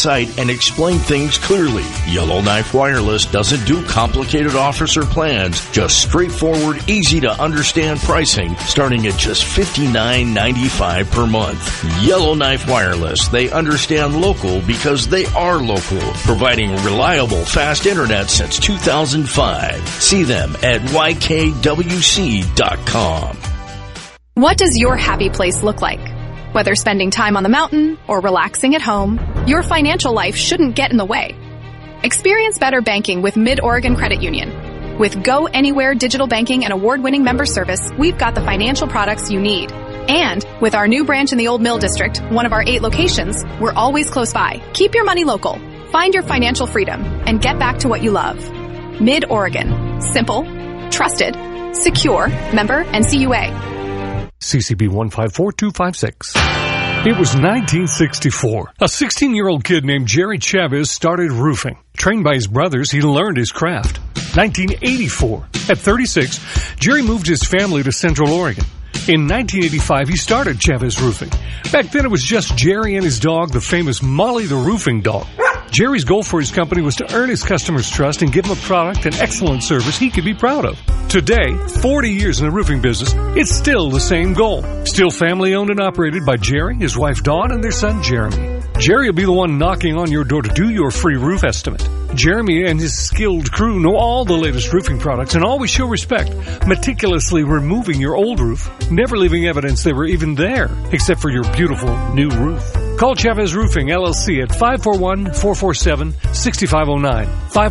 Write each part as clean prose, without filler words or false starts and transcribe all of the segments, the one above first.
site and explain things clearly. Yellowknife Wireless doesn't do complicated offers or plans, just straightforward, easy to understand pricing starting at just $59.95 per month. Yellowknife Wireless, they understand local because they are local, providing reliable, fast internet since 2005. See them at ykwc.com. What does your happy place look like? Whether spending time on the mountain or relaxing at home, your financial life shouldn't get in the way. Experience better banking with Mid-Oregon Credit Union. With Go Anywhere digital banking and award-winning member service, we've got the financial products you need. And with our new branch in the Old Mill District, one of our 8 locations, we're always close by. Keep your money local. Find your financial freedom and get back to what you love. Mid-Oregon. Simple, trusted, secure, member NCUA. CCB 154256. It was 1964. A 16-year-old kid named Jerry Chavez started roofing. Trained by his brothers, he learned his craft. 1984. At 36, Jerry moved his family to Central Oregon. In 1985, he started Chavez Roofing. Back then, it was just Jerry and his dog, the famous Molly the Roofing Dog. Jerry's goal for his company was to earn his customers' trust and give them a product and excellent service he could be proud of. Today, 40 years in the roofing business, it's still the same goal. Still family owned and operated by Jerry, his wife Dawn, and their son Jeremy. Jerry will be the one knocking on your door to do your free roof estimate. Jeremy and his skilled crew know all the latest roofing products and always show respect, meticulously removing your old roof, never leaving evidence they were even there, except for your beautiful new roof. Call Chavez Roofing, LLC at 541-447-6509.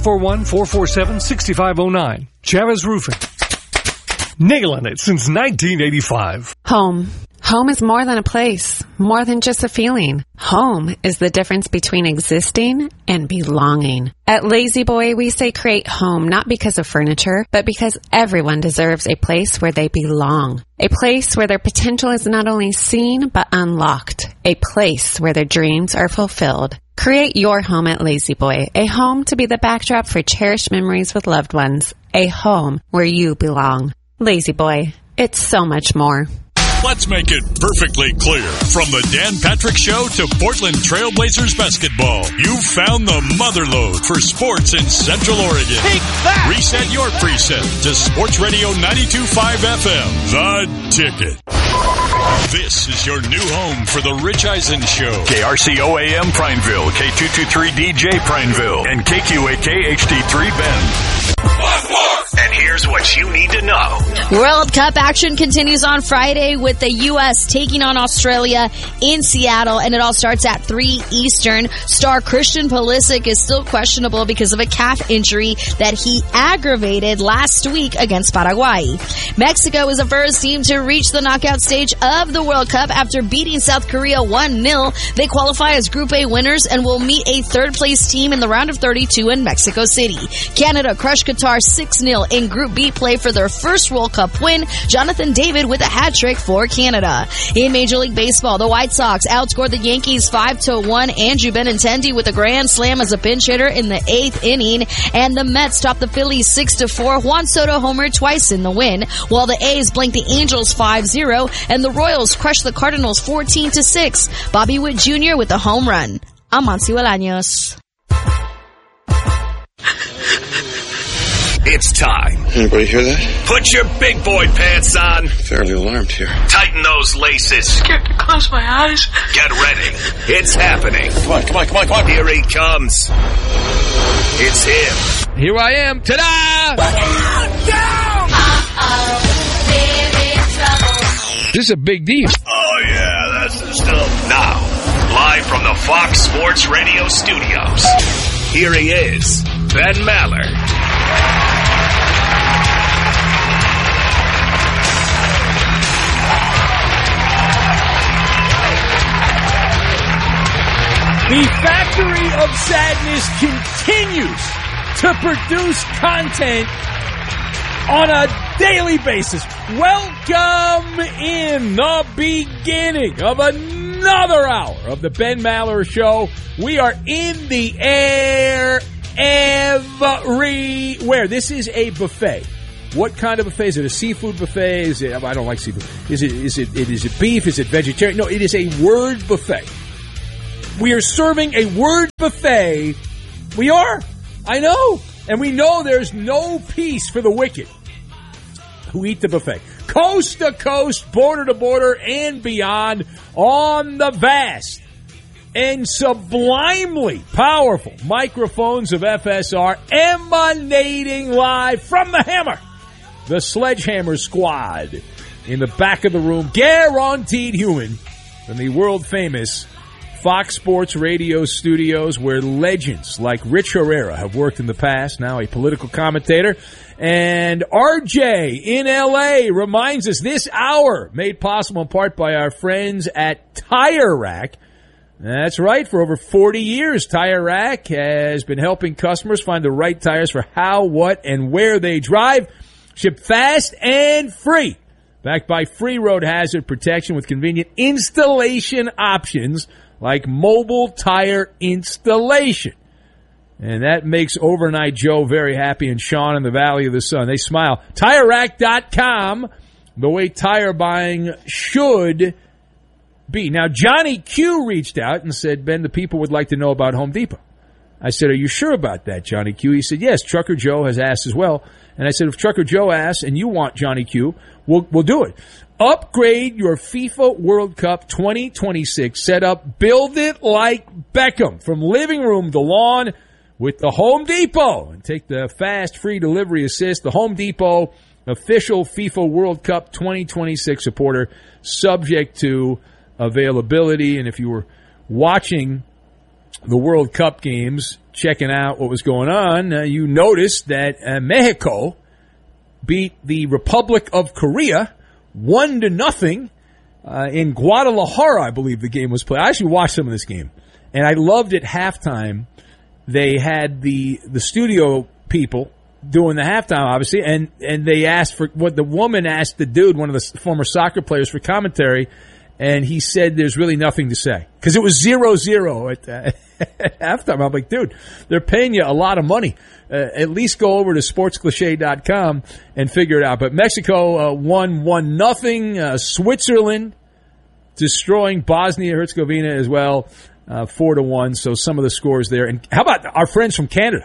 541-447-6509. Chavez Roofing. Nailing it since 1985. Home. Home is more than a place, more than just a feeling. Home is the difference between existing and belonging. At Lazy Boy, we say create home not because of furniture, but because everyone deserves a place where they belong. A place where their potential is not only seen, but unlocked. A place where their dreams are fulfilled. Create your home at Lazy Boy, a home to be the backdrop for cherished memories with loved ones. A home where you belong. Lazy Boy, it's so much more. Let's make it perfectly clear. From the Dan Patrick Show to Portland Trailblazers basketball, you've found the motherlode for sports in Central Oregon. Take that! Reset your preset to Sports Radio 92.5 FM, The Ticket. This is your new home for the Rich Eisen Show. KRCO AM Prineville, K223DJ Prineville, and KQAK HD3 Bend. And here's what you need to know. World Cup action continues on Friday with the U.S. taking on Australia in Seattle, and it all starts at 3 Eastern. Star Christian Pulisic is still questionable because of a calf injury that he aggravated last week against Paraguay. Mexico is the first team to reach the knockout stage of the World Cup after beating South Korea 1-0. They qualify as Group A winners and will meet a third-place team in the round of 32 in Mexico City. Canada crushed Qatar 6-0 in Group B play for their first World Cup win. Jonathan David with a hat trick for Canada. In Major League Baseball, the White Sox outscored the Yankees 5-1. Andrew Benintendi with a grand slam as a pinch hitter in the 8th inning. And the Mets topped the Phillies 6-4. Juan Soto homered twice in the win, while the A's blanked the Angels 5-0, and the Royals crushed the Cardinals 14-6. Bobby Witt Jr. with a home run. I'm Monty Bolaños. It's time. Anybody hear that? Put your big boy pants on. Fairly alarmed here. Tighten those laces. Scared to close my eyes. Get ready. It's happening. Come on. Here he comes. It's him. Here I am. Ta-da! This is a big deal. Oh, yeah, that's the stuff. Now, live from the Fox Sports Radio studios, here he is, Ben Maller. The Factory of Sadness continues to produce content on a daily basis. Welcome in the beginning of another hour of the Ben Maller Show. We are in the air everywhere. This is a buffet. What kind of buffet? Is it a seafood buffet? Is it? I don't like seafood. Is it beef? Is it vegetarian? No, it is a word buffet. We are serving a word buffet. We are. I know. And we know there's no peace for the wicked who eat the buffet. Coast to coast, border to border, and beyond on the vast and sublimely powerful microphones of FSR emanating live from the Hammer, the Sledgehammer Squad, in the back of the room, guaranteed human, from the world-famous Fox Sports Radio studios, where legends like Rich Herrera have worked in the past, now a political commentator. And RJ in L.A. reminds us this hour made possible in part by our friends at Tire Rack. That's right. For over 40 years, Tire Rack has been helping customers find the right tires for how, what, and where they drive. Shipped fast and free. Backed by free road hazard protection with convenient installation options like mobile tire installation. And that makes Overnight Joe very happy, and Sean in the Valley of the Sun. They smile. TireRack.com, the way tire buying should be. Now, Johnny Q reached out and said, Ben, the people would like to know about Home Depot. I said, are you sure about that, Johnny Q? He said, yes, Trucker Joe has asked as well. And I said, if Trucker Joe asks and you want Johnny Q, we'll do it. Upgrade your FIFA World Cup 2026 setup. Build it like Beckham, from living room to lawn, with the Home Depot. And take the fast, free delivery assist. The Home Depot official FIFA World Cup 2026 supporter, subject to availability. And if you were watching the World Cup games, checking out what was going on, you noticed that Mexico beat the Republic of Korea 1-0 in Guadalajara, I believe the game was played. I actually watched some of this game, and I loved at halftime. They had the studio people doing the halftime, obviously, and they asked for what the woman asked the dude, one of the former soccer players, for commentary, and he said there's really nothing to say because it was 0-0 at halftime. I'm like, dude, they're paying you a lot of money. At least go over to sportscliche.com and figure it out. But Mexico won 1-0. Switzerland destroying Bosnia-Herzegovina as well, 4-1. So some of the scores there. And how about our friends from Canada?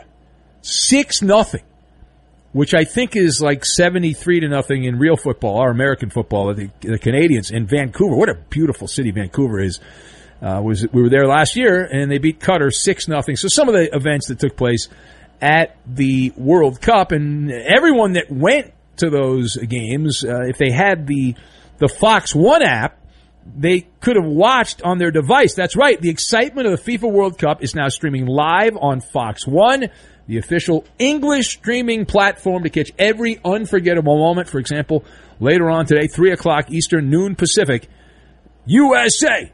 6-0, which I think is like 73-0 in real football, our American football. The Canadians in Vancouver. What a beautiful city Vancouver is. We were there last year, and they beat Qatar 6-0. So some of the events that took place at the World Cup, and everyone that went to those games, if they had the Fox One app, they could have watched on their device. That's right. The excitement of the FIFA World Cup is now streaming live on Fox One, the official English streaming platform to catch every unforgettable moment. For example, later on today, 3 o'clock Eastern, noon Pacific, USA!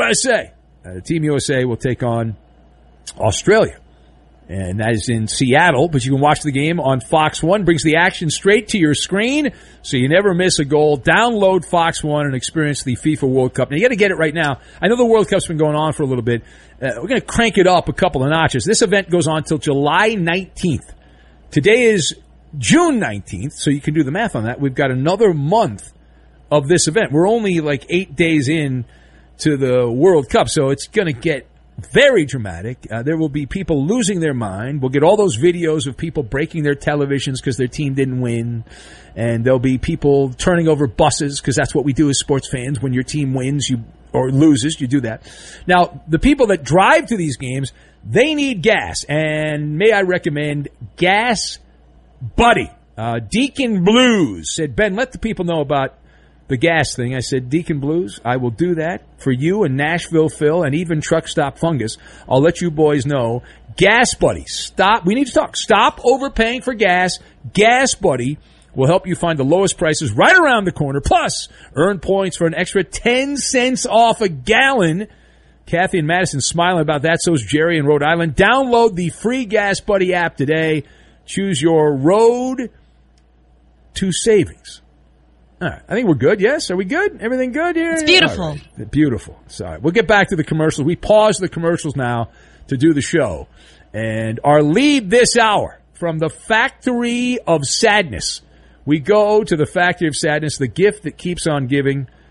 Team USA will take on Australia. And that is in Seattle, but you can watch the game on Fox One. Brings the action straight to your screen, so you never miss a goal. Download Fox One and experience the FIFA World Cup. Now, you got to get it right now. I know the World Cup's been going on for a little bit. We're going to crank it up a couple of notches. This event goes on until July 19th. Today is June 19th, so you can do the math on that. We've got another month of this event. We're only like 8 days in to the World Cup, so it's going to get very dramatic. There will be people losing their mind. We'll get all those videos of people breaking their televisions because their team didn't win. And there'll be people turning over buses because that's what we do as sports fans. When your team wins or loses, you do that. Now, the people that drive to these games, they need gas. And may I recommend Gas Buddy. Deacon Blues said, Ben, let the people know about the gas thing. I said, Deacon Blues, I will do that for you and Nashville Phil and even Truck Stop Fungus. I'll let you boys know. Gas Buddy, stop. We need to talk. Stop overpaying for gas. Gas Buddy will help you find the lowest prices right around the corner. Plus, earn points for an extra 10 cents off a gallon. Kathy and Madison smiling about that. So is Jerry in Rhode Island. Download the free Gas Buddy app today. Choose your road to savings. All right. I think we're good, yes? Are we good? Everything good here? It's beautiful. Right. Beautiful. Sorry. We'll get back to the commercials. We pause the commercials now to do the show. And our lead this hour from the Factory of Sadness. We go to the Factory of Sadness, the gift that keeps on giving,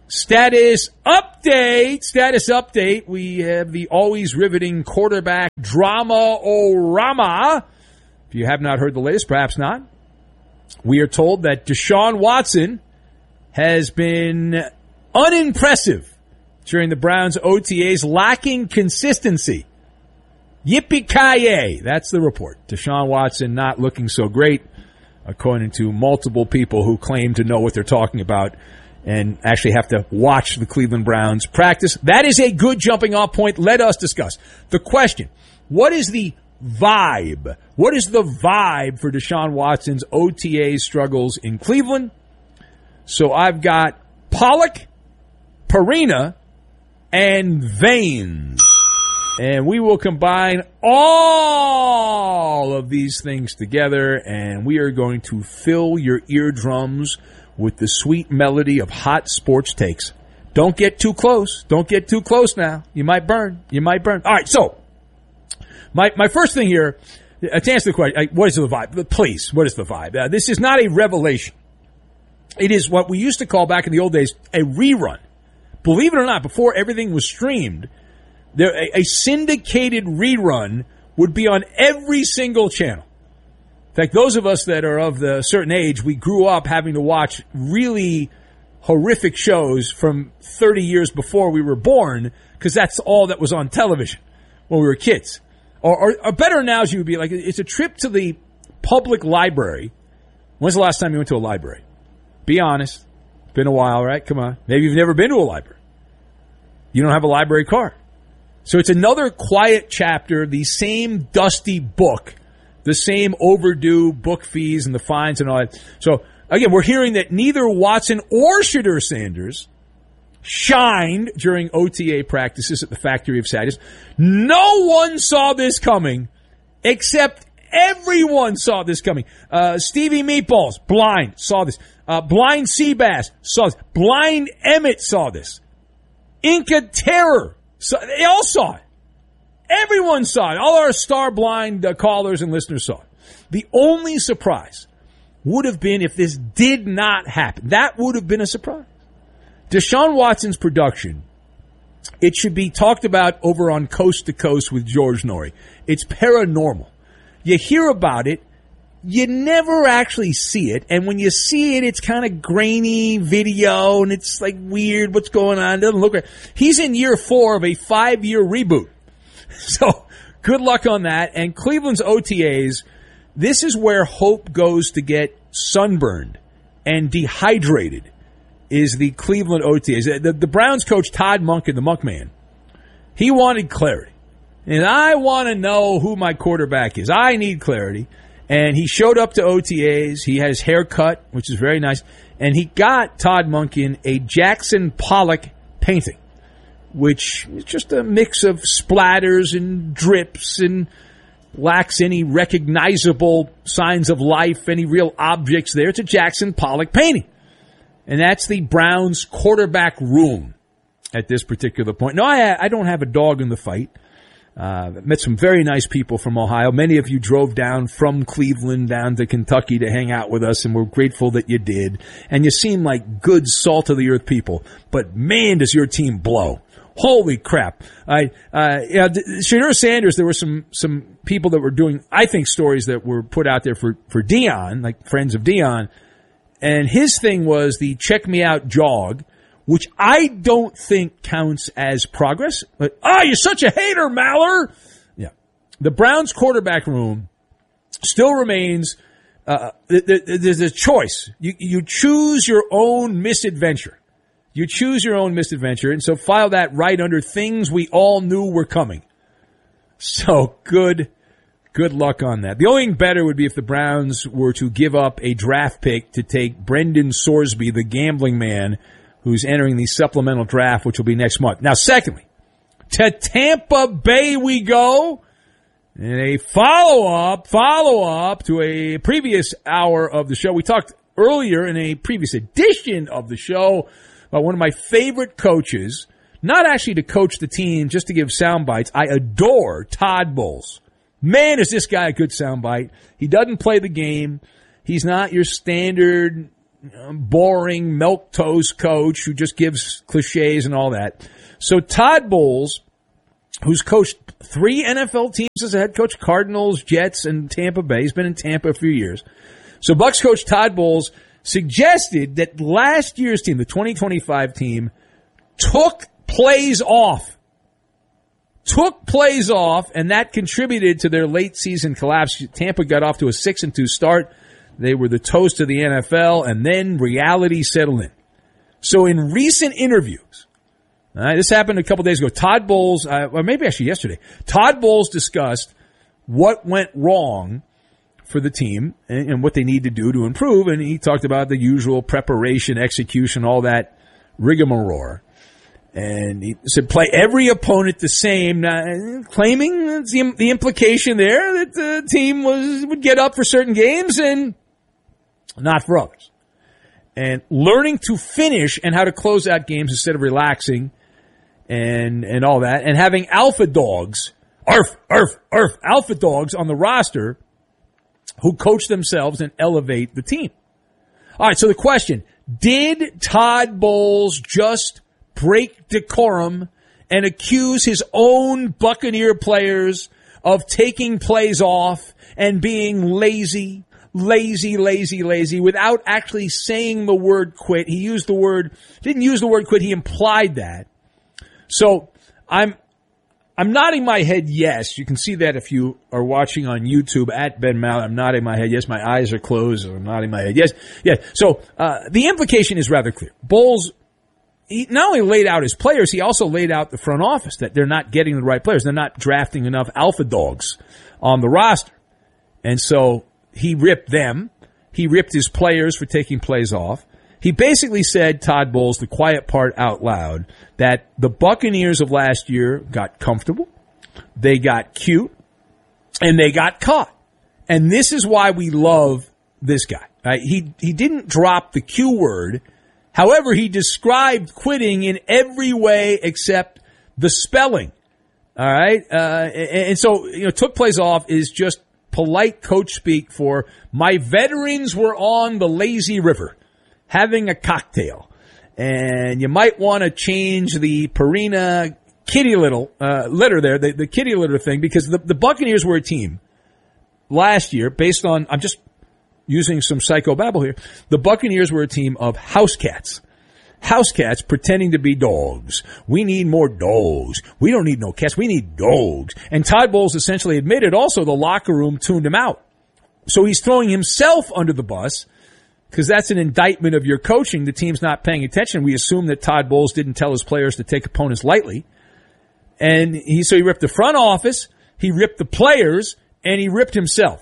Status update. We have the always riveting quarterback drama-o-rama. If you have not heard the latest, perhaps not. We are told that Deshaun Watson has been unimpressive during the Browns' OTAs, lacking consistency. Yippee-ki-yay. That's the report. Deshaun Watson not looking so great, according to multiple people who claim to know what they're talking about and actually have to watch the Cleveland Browns practice. That is a good jumping off point. Let us discuss. The question, what is the vibe? What is the vibe for Deshaun Watson's OTA struggles in Cleveland? So I've got Pollock, Perina, and Veins. And we will combine all of these things together, and we are going to fill your eardrums with the sweet melody of hot sports takes. Don't get too close. Don't get too close now. You might burn. All right, so my first thing here, to answer the question, what is the vibe? Please, what is the vibe? This is not a revelation. It is what we used to call back in the old days a rerun. Believe it or not, before everything was streamed, a syndicated rerun would be on every single channel. In fact, those of us that are of the certain age, we grew up having to watch really horrific shows from 30 years before we were born because that's all that was on television when we were kids. Or a better analogy would be like it's a trip to the public library. When's the last time you went to a library? Be honest. It's been a while, right? Come on. Maybe you've never been to a library. You don't have a library card. So it's another quiet chapter, the same dusty book, the same overdue book fees and the fines and all that. So, again, we're hearing that neither Watson or Shedeur Sanders shined during OTA practices at the Factory of Sadness. No one saw this coming, except everyone saw this coming. Stevie Meatballs, blind, saw this. Blind Seabass saw this. Blind Emmett saw this. Inca Terror, they all saw it. Everyone saw it. All our star blind callers and listeners saw it. The only surprise would have been if this did not happen. That would have been a surprise. Deshaun Watson's production, it should be talked about over on Coast to Coast with George Norrie. It's paranormal. You hear about it, you never actually see it, and when you see it, it's kind of grainy video, and it's like weird what's going on. It doesn't look right. He's in year 4 of a 5-year reboot. So, good luck on that. And Cleveland's OTAs, this is where hope goes to get sunburned and dehydrated, is the Cleveland OTAs. The Browns coach, Todd Monken, the Monk Man, he wanted clarity. And I want to know who my quarterback is. I need clarity. And he showed up to OTAs. He had his hair cut, which is very nice. And he got Todd Monken a Jackson Pollock painting, which is just a mix of splatters and drips and lacks any recognizable signs of life, any real objects there. It's a Jackson Pollock painting. And that's the Browns quarterback room at this particular point. No, I don't have a dog in the fight. Met some very nice people from Ohio. Many of you drove down from Cleveland down to Kentucky to hang out with us, and we're grateful that you did. And you seem like good salt-of-the-earth people. But, man, does your team blow. Holy crap. Shedeur Sanders, there were some people that were doing, I think, stories that were put out there for Deion, like friends of Deion. And his thing was the check me out jog, which I don't think counts as progress. But, you're such a hater, Maller. Yeah. The Browns quarterback room still remains, there's a choice. You choose your own misadventure. You choose your own misadventure, and so file that right under things we all knew were coming. So good luck on that. The only thing better would be if the Browns were to give up a draft pick to take Brendan Sorsby, the gambling man, who's entering the supplemental draft, which will be next month. Now, secondly, to Tampa Bay we go. And a follow-up to a previous hour of the show. We talked earlier in a previous edition of the show about one of my favorite coaches, not actually to coach the team, just to give sound bites. I adore Todd Bowles. Man, is this guy a good sound bite. He doesn't play the game. He's not your standard boring milquetoast coach who just gives cliches and all that. So Todd Bowles, who's coached 3 NFL teams as a head coach, Cardinals, Jets, and Tampa Bay. He's been in Tampa a few years. So Bucs coach Todd Bowles suggested that last year's team, the 2025 team, took plays off, and that contributed to their late season collapse. Tampa got off to a 6-2 start. They were the toast of the NFL, and then reality settled in. So in recent interviews, this happened a couple days ago, Todd Bowles, or maybe actually yesterday, Todd Bowles discussed what went wrong for the team and what they need to do to improve, and he talked about the usual preparation, execution, all that rigmarole. And he said play every opponent the same, claiming the implication there that the team would get up for certain games and not for others. And learning to finish and how to close out games instead of relaxing and all that. And having alpha dogs, alpha dogs on the roster who coach themselves and elevate the team. All right, so the question, did Todd Bowles just break decorum and accuse his own Buccaneer players of taking plays off and being lazy without actually saying the word quit? He didn't use the word quit, he implied that. So I'm nodding my head yes. You can see that if you are watching on YouTube at Ben Maller. I'm nodding my head yes. My eyes are closed. I'm nodding my head yes. So the implication is rather clear. Bowles, he not only laid out his players, he also laid out the front office that they're not getting the right players. They're not drafting enough alpha dogs on the roster. And so he ripped them. He ripped his players for taking plays off. He basically said, Todd Bowles, the quiet part out loud, that the Buccaneers of last year got comfortable, they got cute, and they got caught. And this is why we love this guy. He didn't drop the Q word. However, he described quitting in every way except the spelling. All right? And so, took plays off is just polite coach speak for my veterans were on the lazy river having a cocktail. And you might want to change the Purina kitty litter there, the kitty litter thing, because the Buccaneers were a team last year based on, I'm just using some psychobabble here, the Buccaneers were a team of house cats. House cats pretending to be dogs. We need more dogs. We don't need no cats. We need dogs. And Todd Bowles essentially admitted also the locker room tuned him out. So he's throwing himself under the bus because that's an indictment of your coaching. The team's not paying attention. We assume that Todd Bowles didn't tell his players to take opponents lightly. And so he ripped the front office, he ripped the players, and he ripped himself.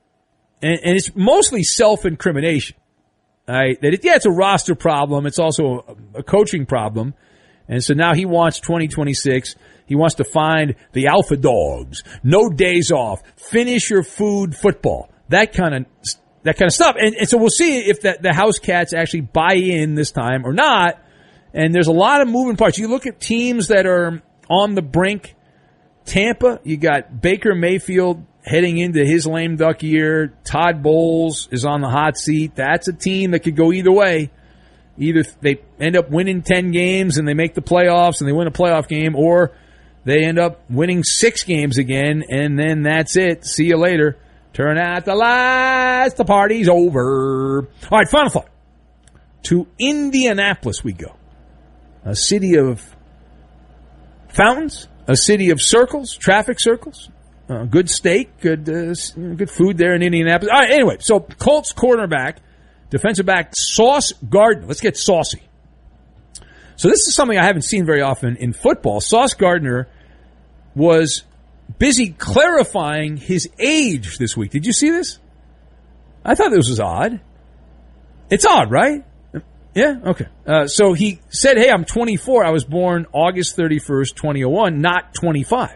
And it's mostly self-incrimination. Right? It's a roster problem. It's also a coaching problem. And so now he wants 2026. He wants to find the alpha dogs. No days off. Finish your food football. That kind of stuff. And so we'll see if the house cats actually buy in this time or not. And there's a lot of moving parts. You look at teams that are on the brink. Tampa, you got Baker Mayfield heading into his lame duck year. Todd Bowles is on the hot seat. That's a team that could go either way. Either they end up winning 10 games and they make the playoffs and they win a playoff game, or they end up winning 6 games again, and then that's it. See you later. Turn out the lights. The party's over. All right, final thought. To Indianapolis we go. A city of fountains, a city of circles, traffic circles. Good steak, good food there in Indianapolis. All right, anyway, so Colts cornerback, defensive back Sauce Gardner. Let's get saucy. So this is something I haven't seen very often in football. Sauce Gardner was busy clarifying his age this week. Did you see this? I thought this was odd. It's odd, right? Yeah? Okay. So he said, hey, I'm 24. I was born August 31st, 2001, not 25.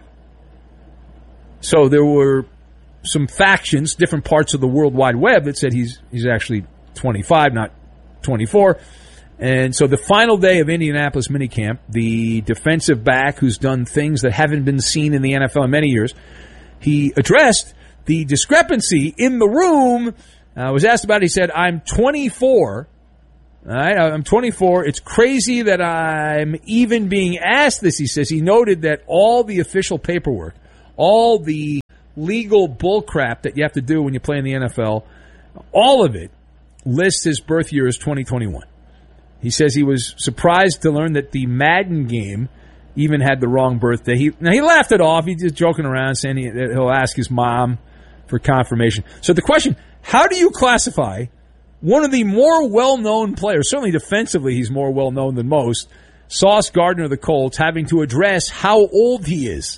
So there were some factions, different parts of the World Wide Web that said he's actually 25, not 24. And so the final day of Indianapolis minicamp, the defensive back who's done things that haven't been seen in the NFL in many years, he addressed the discrepancy in the room, was asked about it. He said, I'm 24, All right, I'm 24. It's crazy that I'm even being asked this, he says. He noted that all the official paperwork, all the legal bullcrap that you have to do when you play in the NFL, all of it lists his birth year as 2021. He says he was surprised to learn that the Madden game even had the wrong birthday. He laughed it off. He's just joking around, saying he'll ask his mom for confirmation. So the question, how do you classify one of the more well-known players, certainly defensively he's more well-known than most, Sauce Gardner of the Colts, having to address how old he is?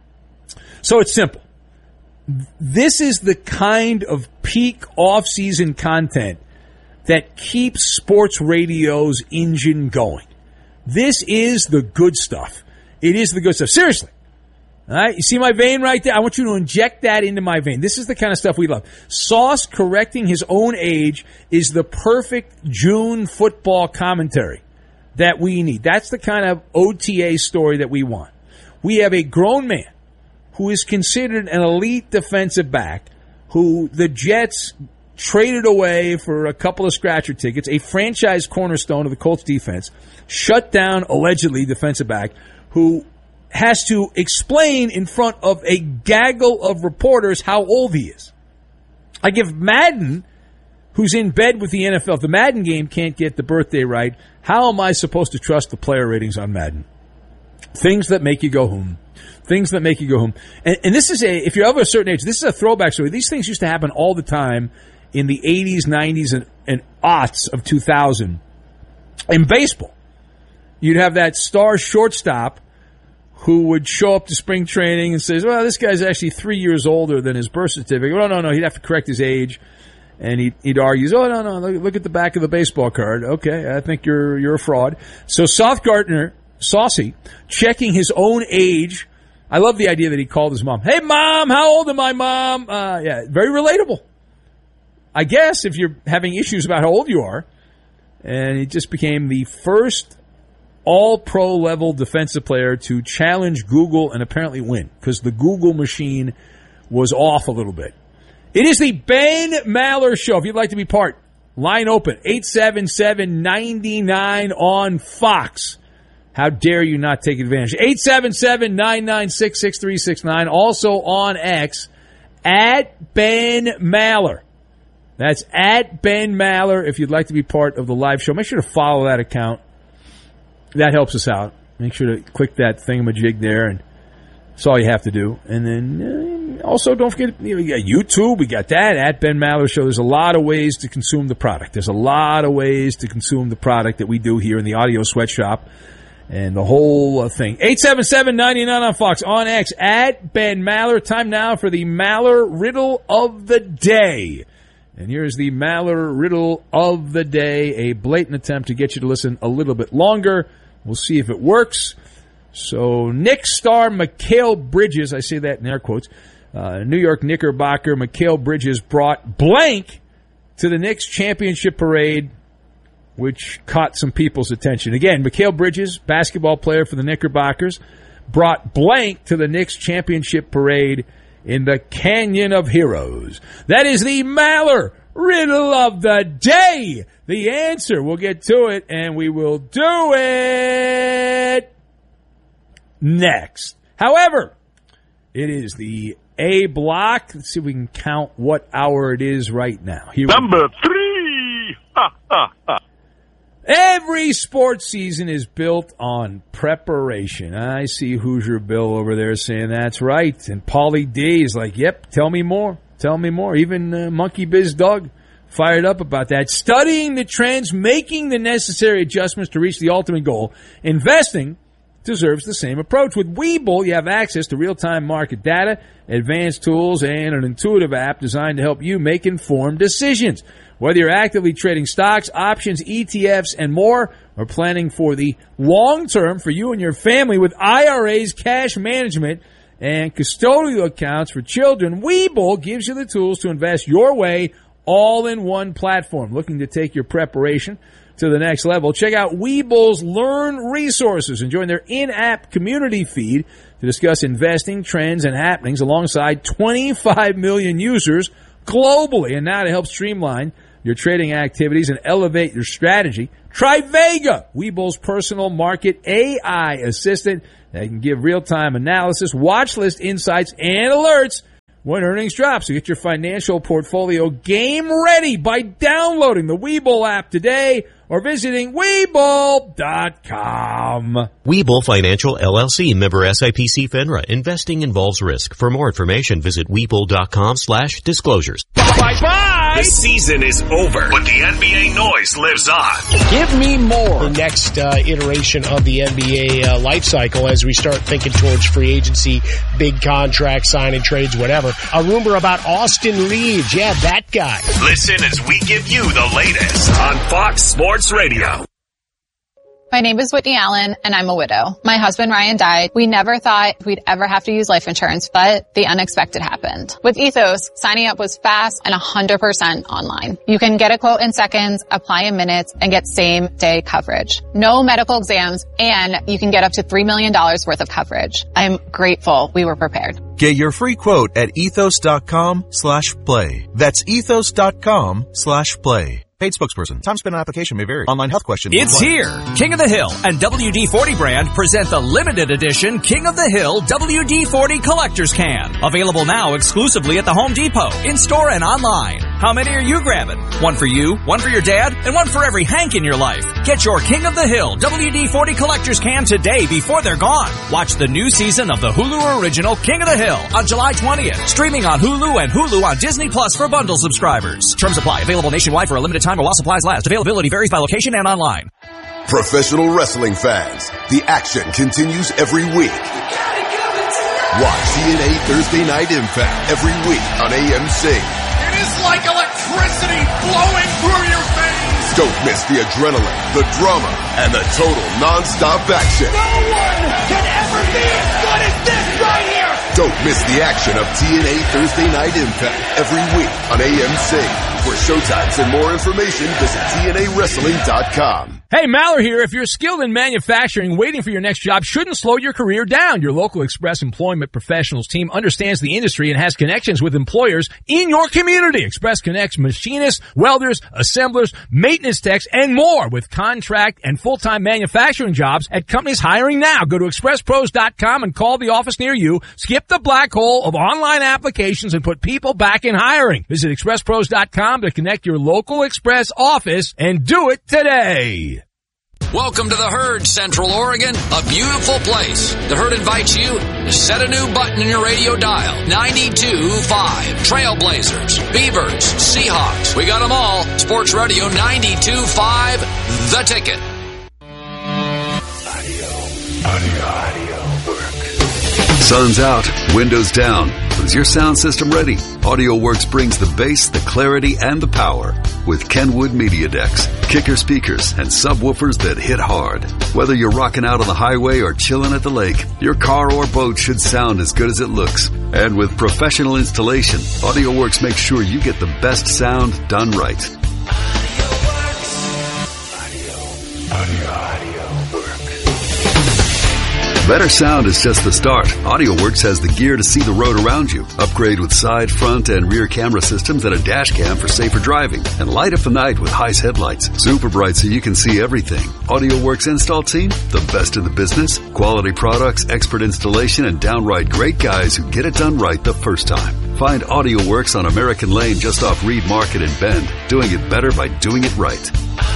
So it's simple. This is the kind of peak off-season content that keeps sports radio's engine going. This is the good stuff. It is the good stuff. Seriously. All right, you see my vein right there? I want you to inject that into my vein. This is the kind of stuff we love. Sauce correcting his own age is the perfect June football commentary that we need. That's the kind of OTA story that we want. We have a grown man who is considered an elite defensive back who the Jets traded away for a couple of scratcher tickets, a franchise cornerstone of the Colts defense, shut down, allegedly, defensive back, who has to explain in front of a gaggle of reporters how old he is. I give Madden, who's in bed with the NFL, if the Madden game can't get the birthday right, how am I supposed to trust the player ratings on Madden? Things that make you go, Things that make you go home. And this is if you're of a certain age, this is a throwback story. These things used to happen all the time in the 80s, 90s, and aughts of 2000. In baseball, you'd have that star shortstop who would show up to spring training and says, well, this guy's actually 3 years older than his birth certificate. Well, no, he'd have to correct his age. And he'd argue, oh, no, look at the back of the baseball card. Okay, I think you're a fraud. So Sauce Gardner, Saucy, checking his own age. I love the idea that he called his mom. Hey, Mom, how old am I, Mom? Yeah, very relatable. I guess if you're having issues about how old you are. And he just became the first all-pro level defensive player to challenge Google and apparently win because the Google machine was off a little bit. It is the Ben Maller Show. If you'd like to be part, line open, 877-99 on Fox. How dare you not take advantage? 877-996-6369. Also on X, at Ben Maller. That's at Ben Maller if you'd like to be part of the live show. Make sure to follow that account. That helps us out. Make sure to click that thingamajig there, and that's all you have to do. And then also don't forget, we got YouTube. We got that, at Ben Maller Show. There's a lot of ways to consume the product. There's a lot of ways to consume the product that we do here in the Audio Sweatshop. And the whole thing. 877-99 on Fox. On X, at Ben Maller. Time now for the Maller Riddle of the Day. And here's the Maller Riddle of the Day. A blatant attempt to get you to listen a little bit longer. We'll see if it works. So, Knicks star Mikal Bridges, I say that in air quotes, New York Knickerbocker, Mikal Bridges brought blank to the Knicks championship parade, which caught some people's attention. Again, Mikal Bridges, basketball player for the Knickerbockers, brought blank to the Knicks championship parade in the Canyon of Heroes. That is the Maller Riddle of the Day. The answer, we'll get to it, and we will do it next. However, it is the A block. Let's see if we can count what hour it is right now. Number 3. Every sports season is built on preparation. I see Hoosier Bill over there saying that's right. And Paulie D is like, yep, tell me more. Tell me more. Even Monkey Biz Doug fired up about that. Studying the trends, making the necessary adjustments to reach the ultimate goal. Investing deserves the same approach. With Webull, you have access to real-time market data, advanced tools, and an intuitive app designed to help you make informed decisions. Whether you're actively trading stocks, options, ETFs, and more, or planning for the long term for you and your family with IRAs, cash management, and custodial accounts for children, Webull gives you the tools to invest your way all in one platform. Looking to take your preparation to the next level? Check out Webull's Learn Resources and join their in-app community feed to discuss investing, trends, and happenings alongside 25 million users globally. And now to help streamline your trading activities and elevate your strategy, try Vega, Webull's personal market AI assistant that can give real-time analysis, watch list insights, and alerts when earnings drop. So get your financial portfolio game ready by downloading the Webull app today or visiting Webull.com. Webull Financial LLC, member SIPC FINRA. Investing involves risk. For more information, visit Webull.com/disclosures. Bye-bye! The season is over, but the NBA noise lives on. Give me more. The next iteration of the NBA life cycle as we start thinking towards free agency, big contracts, signing trades, whatever. A rumor about Austin Reeves. Yeah, that guy. Listen as we give you the latest on Fox Sports Radio. My name is Whitney Allen, and I'm a widow. My husband, Ryan, died. We never thought we'd ever have to use life insurance, but the unexpected happened. With Ethos, signing up was fast and 100% online. You can get a quote in seconds, apply in minutes, and get same-day coverage. No medical exams, and you can get up to $3 million worth of coverage. I'm grateful we were prepared. Get your free quote at ethos.com/play. That's ethos.com/play. Paid spokesperson. Time spent on application may vary. Online health questions. It's here. King of the Hill and WD-40 brand present the limited edition King of the Hill WD-40 Collector's Can. Available now exclusively at the Home Depot, in-store and online. How many are you grabbing? One for you, one for your dad, and one for every Hank in your life. Get your King of the Hill WD-40 Collector's Can today before they're gone. Watch the new season of the Hulu original King of the Hill on July 20th. Streaming on Hulu and Hulu on Disney Plus for bundle subscribers. Terms apply. Available nationwide for a limited time while supplies last. Availability varies by location and online. Professional wrestling fans, the action continues every week. Watch TNA Thursday Night Impact every week on AMC. It is like electricity flowing through your veins. Don't miss the adrenaline, the drama, and the total non-stop action. No one can ever be as good as this right here. Don't miss the action of TNA Thursday Night Impact every week on AMC. For showtimes and more information, visit TNAWrestling.com. Hey, Maller here. If you're skilled in manufacturing, waiting for your next job shouldn't slow your career down. Your local Express Employment Professionals team understands the industry and has connections with employers in your community. Express connects machinists, welders, assemblers, maintenance techs, and more with contract and full-time manufacturing jobs at companies hiring now. Go to expresspros.com and call the office near you. Skip the black hole of online applications and put people back in hiring. Visit expresspros.com to connect your local Express office and do it today. Welcome to the Herd, Central Oregon, a beautiful place. The Herd invites you to set a new button in your radio dial. 92.5. Trailblazers, Beavers, Seahawks. We got them all. Sports Radio 92.5. The Ticket. Audio work. Sun's out, windows down. But is your sound system ready? AudioWorks brings the bass, the clarity, and the power with Kenwood Media Decks, kicker speakers, and subwoofers that hit hard. Whether you're rocking out on the highway or chilling at the lake, your car or boat should sound as good as it looks. And with professional installation, AudioWorks makes sure you get the best sound done right. Better sound is just the start. AudioWorks has the gear to see the road around you. Upgrade with side, front, and rear camera systems and a dash cam for safer driving. And light up the night with Heis headlights. Super bright so you can see everything. AudioWorks install team, the best in the business. Quality products, expert installation, and downright great guys who get it done right the first time. Find AudioWorks on American Lane just off Reed Market in Bend. Doing it better by doing it right.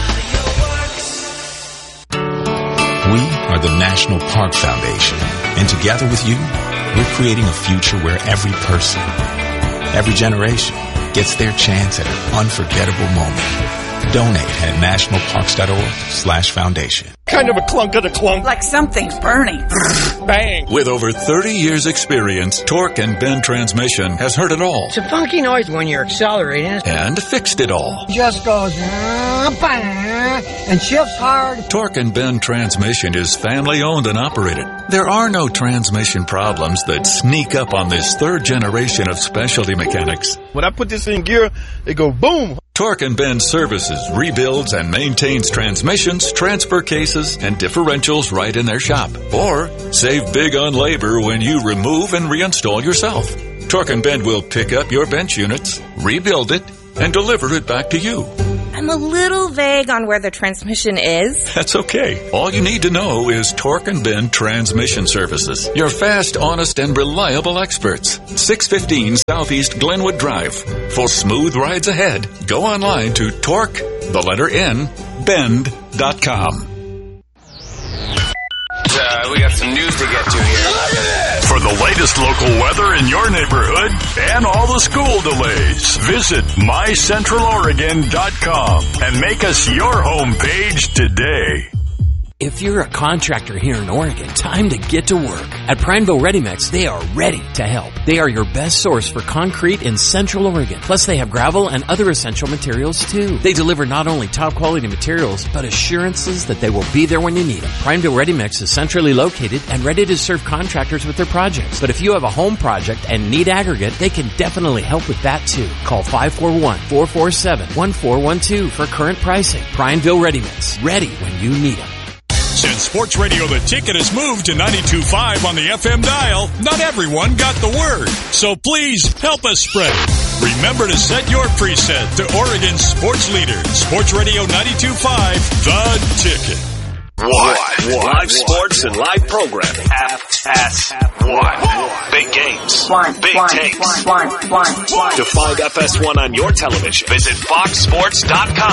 We are the National Park Foundation, and together with you, we're creating a future where every person, every generation gets their chance at an unforgettable moment. Donate at nationalparks.org/foundation. Kind of a clunk of the clunk. Like something's burning. Bang. With over 30 years experience, Torque and Bend Transmission has heard it all. It's a funky noise when you're accelerating. And fixed it all. Just goes and shifts hard. Torque and Bend Transmission is family owned and operated. There are no transmission problems that sneak up on this third generation of specialty mechanics. When I put this in gear, it go boom. Torque and Bend services, rebuilds, and maintains transmissions, transfer cases, and differentials right in their shop. Or save big on labor when you remove and reinstall yourself. Torque and Bend will pick up your bench units, rebuild it, and deliver it back to you. I'm a little vague on where the transmission is. That's okay. All you need to know is Torque and Bend Transmission Services. Your fast, honest, and reliable experts. 615 Southeast Glenwood Drive. For smooth rides ahead, go online to Torque, the letter N, bend.com. We got some news to get to here. For the latest local weather in your neighborhood and all the school delays, visit mycentraloregon.com and make us your homepage today. If you're a contractor here in Oregon, time to get to work. At Prineville Ready Mix, they are ready to help. They are your best source for concrete in Central Oregon. Plus, they have gravel and other essential materials, too. They deliver not only top-quality materials, but assurances that they will be there when you need them. Prineville Ready Mix is centrally located and ready to serve contractors with their projects. But if you have a home project and need aggregate, they can definitely help with that, too. Call 541-447-1412 for current pricing. Prineville Ready Mix, ready when you need them. Since Sports Radio The Ticket has moved to 92.5 on the FM dial, not everyone got the word. So please help us spread it. Remember to set your preset to Oregon's sports leader, Sports Radio 92.5, The Ticket. Live sports and live programming. FS1. Big games. Big takes. To find FS1 on your television, visit foxsports.com.